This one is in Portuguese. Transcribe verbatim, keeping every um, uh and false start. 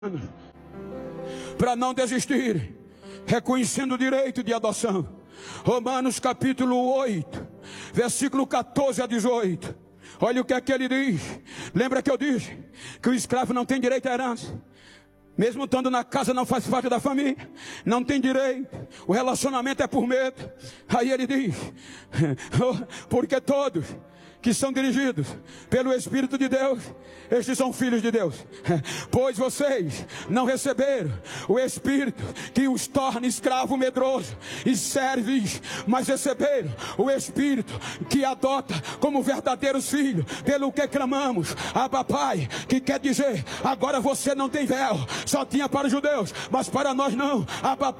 para não desistir, reconhecendo o direito de adoção. Romanos capítulo oito, versículo quatorze a dezoito. Olha o que é que ele diz. Lembra que eu disse que o escravo não tem direito à herança? Mesmo estando na casa, não faz parte da família, não tem direito, o relacionamento é por medo. Aí ele diz, porque todos que são dirigidos pelo Espírito de Deus, estes são filhos de Deus. Pois vocês não receberam o Espírito que os torna escravo medroso e serves, mas receberam o Espírito que adota como verdadeiros filhos, pelo que clamamos, Abba Pai, que quer dizer, agora você não tem véu, só tinha para os judeus, mas para nós não. Abba